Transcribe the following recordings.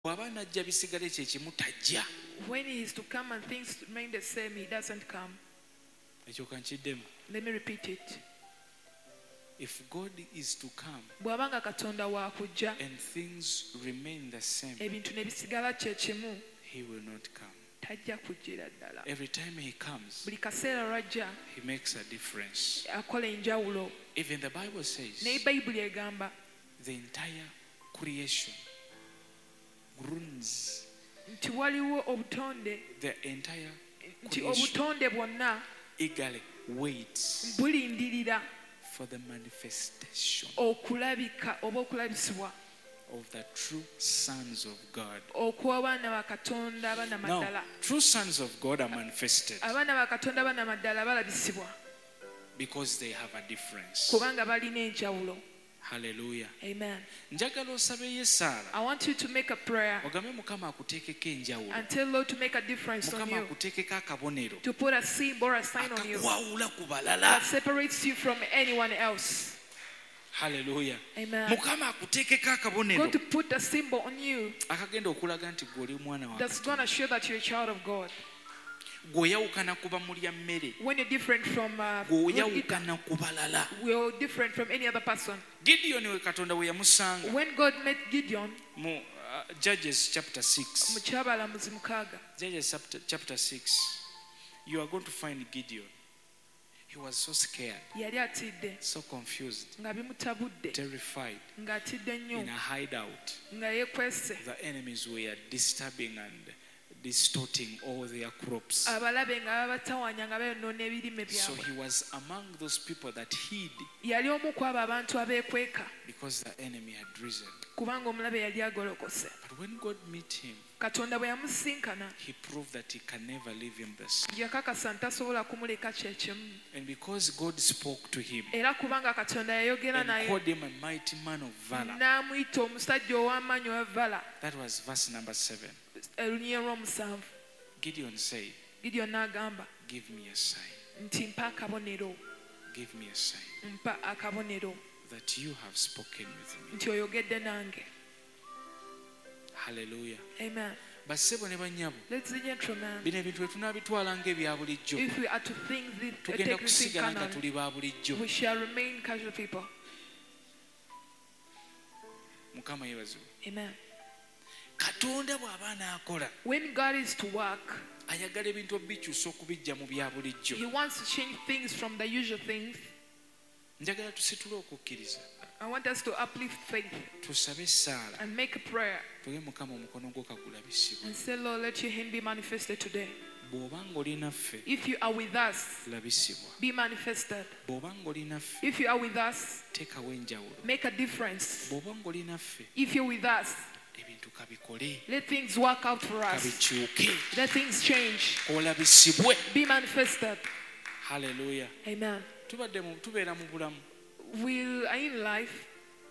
bw'aba najja bisigale kye kimu tajja. When he is to come and things remain the same, he doesn't come. Ekyo kankiddemu. Let me repeat it. If God is to come Bw'abanga Katonda waakujja and things remain the same, ebintu ne bisigala kye kimu, he will not come. tajja kujjira ddala. Every time he comes, Buli kaseera lw'ajja he makes a difference. akola enjawulo. Even the Bible says Naye Bayibuli egamba the entire creation groans. nti waliwo obutonde, The entire nti creation obutonde bwonna eagerly waits bulindirira for the manifestation okulabika oba okulabisibwa of the true sons of God. okw'abaana ba Katonda abaana Now, maddala. true sons of God are manifested Abaana ba Katonda abaana maddala balabisibwa because they have a difference. kubanga balina enjawulo. Hallelujah. Amen. Njagala osabe ye Saara I want you to make a prayer ogambe Mukama akuteekeko enjawulo, and tell Lord to make a difference on Mukama you, akuteekeko akabonero to put a symbol or a sign on you akakwawula ku balala. that separates you from anyone else. Hallelujah. Amen. Mukama akuteekeko akabonero Going to put a symbol on you akagenda okulaga nti gwe oli mwana wa that's going to show that you're a child of God. gw'oyawukana kuba mulya mmere, When you're different from gw'oyawukana ku balala. we're different from any other person. Gideon we Katonda we yamusanga When God met Gideon, mu Judges chapter 6. mu kyabalamuzi 6, Judges chapter 6. You are going to find Gideon. He was so scared, yali atidde so confused, nga bimutabudde, terrified, ng'atidde nnyo, in a hideout. nga yeekwese. The enemies were disturbing and distorting all their crops. Abalabe nga babatawanya nga bayonoona ebirime So byabwe. he was among those people that hid Yali omu ku abo abantu abeekweka because the enemy had risen. kubanga omulabe yali agolokose. But when God met him, Katonda bwe yamusisinkana he proved that he can never leave him the same. yakakasa ntasobola kumuleka kye kimu. And because God spoke to him Era kubanga Katonda yayogera and naye called him a mighty man of valor, n'amuyita omusajja ow'amaanyi ow'evvala. that was verse number 7. Olunyiriri lw'omusanvu. Gideon said, Gideon n'agamba give me a sign, nti mpa akabonero, give me a sign mpa akabonero that you have spoken with me. nti oyogedde nange. Hallelujah. Amen. Bassebo ne bannyabo, Ladies and gentlemen, bino ebintu bwe tunaabitwala ng'ebya bulijjo, if we are to think this, tugenda take this in kusigala nga canon, tuli ba bulijjo. we shall remain casual people. Mukama yeebazibwe. Amen. Katonda bw'aba n'akola, When God is to work, ayagala ebintu obikyusa okubijja mu bya bulijjo. He wants to change things from the usual things. Njagala tusitule okukkiriza, I want us to uplift faith tusabe Saala, and make a prayer tuge Mukama omukono gwo kagulabisibwe. and say, Lord, let your hand be manifested today. Bw'obanga oli naffe, If you are with us, labisibwa. be manifested. Bw'obanga oli naffe, If you are with us, teekawo enjawulo. make a difference. Bw'obanga oli naffe, If you're with us, ebintu kabikole, let things work out for us. kabikyuke, Let things change. olabisibwe. Be manifested. Hallelujah. Amen. Tubeera mu bulamu. We are in life.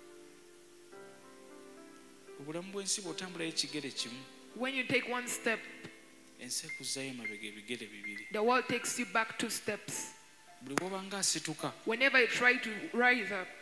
Obulamu bw'ensi bw'otambulayo ekigere kimu, When you take one step, ensi ekuzzayo emabega ebigere bibiri. the world takes you back 2 steps. Buli bw'obanga asituka, Whenever you try to rise up,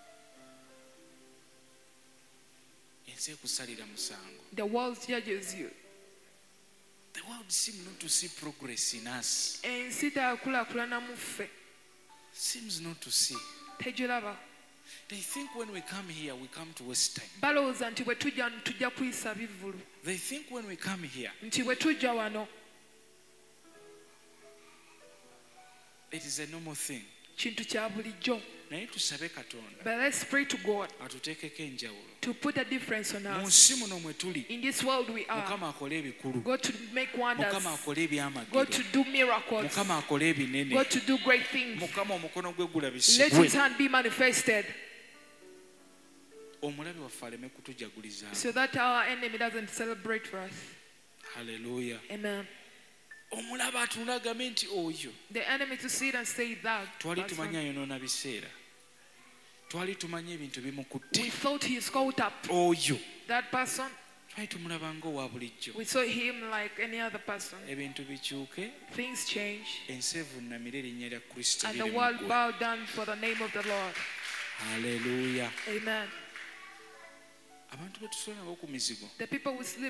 ensi ekusalira musango. the world judges you. The world seems not to see progress in us. Ensi teyakulaakulana mu ffe. Seems not to see. Tegiraba. They think when we come here, we come to waste time. Balowooza nti bwe tujja kuyisa bivvulu. They think when we come here, Nti bwe tujja wano, it is a normal thing. kintu kya bulijjo. Naye tusabe Katonda But let's pray to God atuteekeko enjawulo. to put a difference on Mu us. nsi muno mwe tuli, In this world we are. Mukama akole ebikulu. God to make wonders. Mukama akole ebyamagero. God to do miracles. Mukama akole ebinene. God to do great things. Mukama omukono gwe Let gulabisibwe. His hand be manifested Omulabe waffe aleme kutujaguliza. so that our enemy doesn't celebrate for us. Hallelujah. Amen. Omulabe atunula agambe nti oyo The enemy to see it and say that. twali person. tumanyi ayonoona biseera, twali tumanyi ebintu bimukutte, We thought he is caught up. oyo That person, twali tumulaba ng'owa bulijjo. we saw him like any other person. Ebintu bikyuke, Things change ensi evuunamire erinnya lya Kristo and the liri mu world ggwe. bow down for the name of the Lord. Hallelujah. Amen. abantu betusolangawo ku mizigo The people who sleep